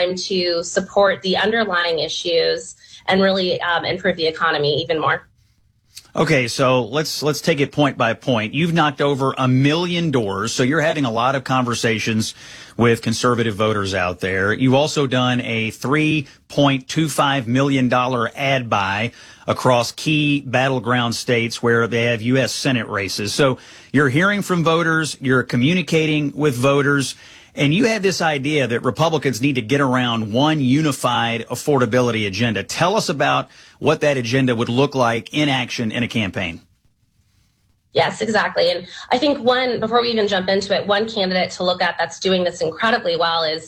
time to support the underlying issues and really improve the economy even more. Okay, so let's take it point by point. You've knocked over 1 million doors, so you're having a lot of conversations with conservative voters out there. You've also done a $3.25 million ad buy across key battleground states where they have U.S. Senate races. So you're hearing from voters, you're communicating with voters, and you have this idea that Republicans need to get around one unified affordability agenda. Tell us about what that agenda would look like in action in a campaign. Yes, exactly. And I think before we even jump into it, one candidate to look at that's doing this incredibly well is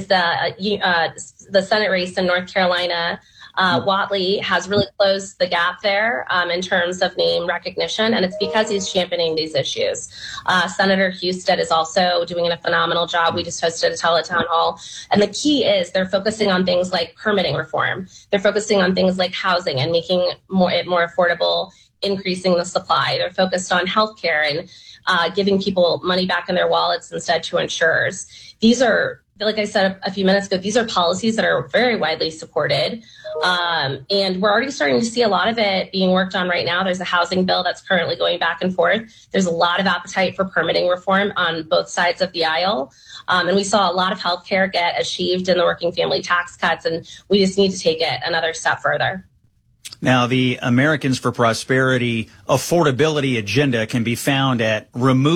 the Senate race in North Carolina. Whatley has really closed the gap there in terms of name recognition, and it's because he's championing these issues. Senator Husted is also doing a phenomenal job. We just hosted a teletown hall, and the key is they're focusing on things like permitting reform. They're focusing on things like housing and making it more affordable, increasing the supply. They're focused on healthcare and giving people money back in their wallets instead to insurers. These are, like I said a few minutes ago, these are policies that are very widely supported. And we're already starting to see a lot of it being worked on right now. There's a housing bill that's currently going back and forth. There's a lot of appetite for permitting reform on both sides of the aisle. And we saw a lot of healthcare get achieved in the working family tax cuts, and we just need to take it another step further. Now, the Americans for Prosperity affordability agenda can be found at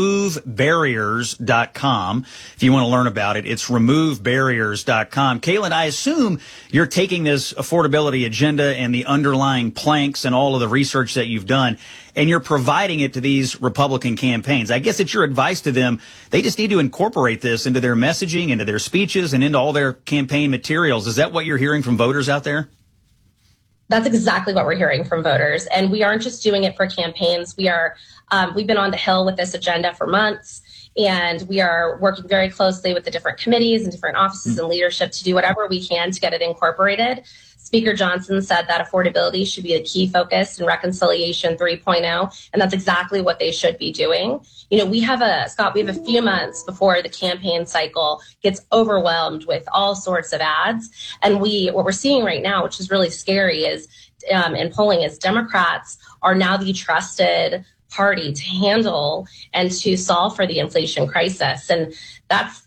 removebarriers.com. If you want to learn about it, it's removebarriers.com. Caitlin, I assume you're taking this affordability agenda and the underlying planks and all of the research that you've done, and you're providing it to these Republican campaigns. I guess it's your advice to them. They just need to incorporate this into their messaging, into their speeches, and into all their campaign materials. Is that what you're hearing from voters out there? That's exactly what we're hearing from voters. And we aren't just doing it for campaigns. We've been on the Hill with this agenda for months, and we are working very closely with the different committees and different offices and leadership to do whatever we can to get it incorporated. Speaker Johnson said that affordability should be a key focus in Reconciliation 3.0, and that's exactly what they should be doing. You know, we have a few months before the campaign cycle gets overwhelmed with all sorts of ads. And what we're seeing right now, which is really scary, is in polling, is Democrats are now the trusted party to handle and to solve for the inflation crisis. And that's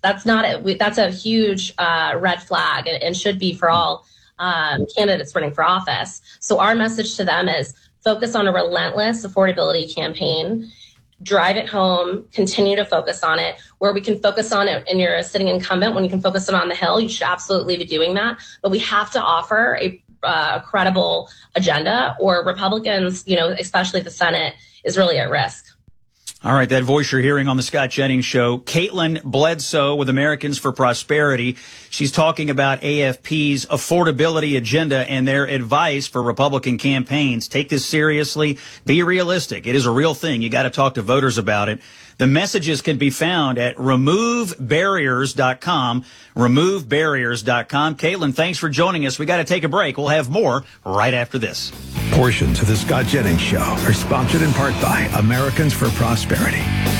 a huge red flag, and should be for all candidates running for office. So our message to them is focus on a relentless affordability campaign, drive it home, continue to focus on it. Where we can focus on it and you're a sitting incumbent, when you can focus it on the Hill, you should absolutely be doing that. But we have to offer a credible agenda, or Republicans, especially the Senate, is really at risk. All right, that voice you're hearing on the Scott Jennings Show, Caitlin Bledsoe with Americans for Prosperity. She's talking about AFP's affordability agenda and their advice for Republican campaigns. Take this seriously. Be realistic. It is a real thing. You got to talk to voters about it. The messages can be found at removebarriers.com, removebarriers.com. Caitlin, thanks for joining us. We got to take a break. We'll have more right after this. Portions of the Scott Jennings Show are sponsored in part by Americans for Prosperity.